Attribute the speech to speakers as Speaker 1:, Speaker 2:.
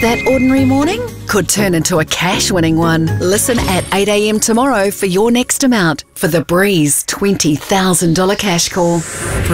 Speaker 1: That ordinary morning could turn into a cash-winning one. Listen at 8 a.m. tomorrow for your next amount for the Breeze $20,000 cash call.